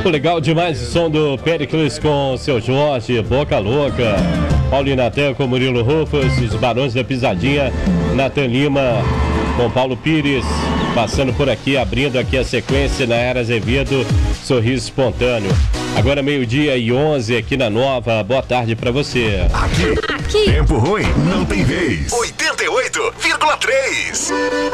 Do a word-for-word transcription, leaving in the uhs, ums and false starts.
Pô, legal demais o som do Pericles com o seu Jorge, Boca Louca. Paulo Natan com Murilo Rufus, os Barões da Pisadinha, Natan Lima com Paulo Pires, passando por aqui, abrindo aqui a sequência, Nayara Azevedo, Sorriso Espontâneo. Agora meio-dia e onze aqui na Nova, boa tarde pra você. Aqui, Aqui. tempo ruim não tem vez. oitenta e oito vírgula três